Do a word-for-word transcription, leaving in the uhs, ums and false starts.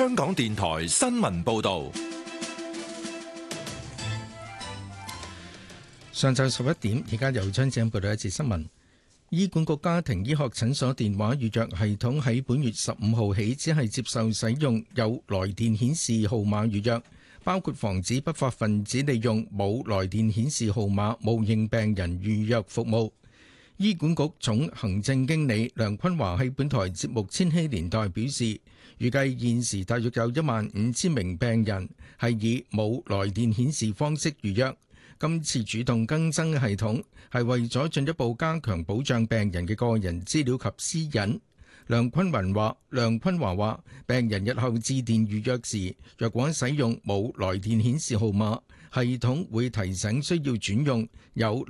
香港電台新聞報道。 上晝十一點，而家由張正報道一節新聞。醫管局家庭醫學診所電話預約系統喺本月十五號起，只係接受使用有來電顯示號碼預約，包括防止不法分子利用冇來電顯示號碼冒認病人預約服務。醫管局總行政經理梁坤華喺本台節目《千禧年代》表示，預計現時大約有一萬五千名病人係以冇來電顯示方式預約。今次主動更新系統係為咗進一步加強保障病人嘅個人資料及私隱。梁坤雲話，梁坤華話，病人日後致電預約時，若果使用冇來電顯示號碼，系統會提醒需要轉用有